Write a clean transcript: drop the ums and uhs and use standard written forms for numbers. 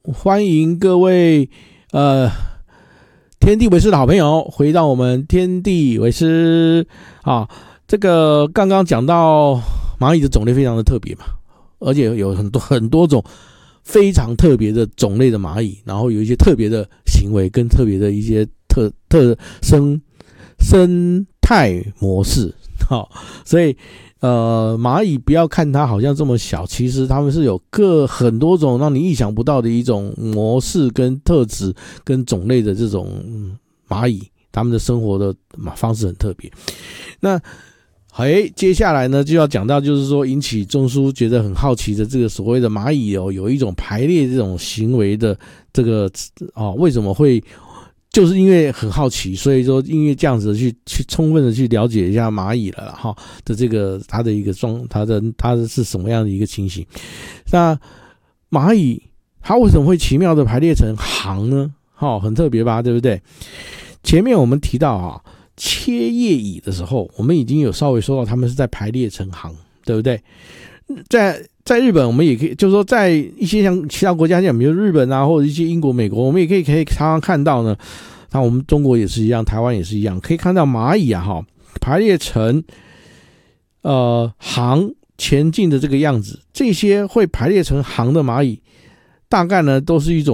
欢迎各位天地为师的好朋友回到我们天地为师啊。这个刚刚讲到蚂蚁的种类非常的特别嘛，而且有很多种非常特别的种类的蚂蚁，然后有一些特别的行为跟特别的一些生态模式。好，所以蚂蚁不要看它好像这么小，其实它们是有很多种让你意想不到的一种模式跟特质跟种类的这种蚂蚁，它们的生活的方式很特别。那接下来呢就要讲到就是说引起钟叔觉得很好奇的这个所谓的蚂蚁有一种排列这种行为的这个为什么会，就是因为很好奇，所以说因为这样子去充分的去了解一下蚂蚁了哈的这个它的一个它是什么样的一个情形。那蚂蚁它为什么会奇妙的排列成行呢？很特别吧，对不对？前面我们提到切叶蚁的时候，我们已经有稍微说到他们是在排列成行，对不对？在日本我们也可以，就是说在一些像其他国家像比如日本啊或者一些英国美国，我们也可以常常看到呢，那我们中国也是一样，台湾也是一样，可以看到蚂蚁排列成行前进的这个样子。这些会排列成行的蚂蚁大概呢都是一种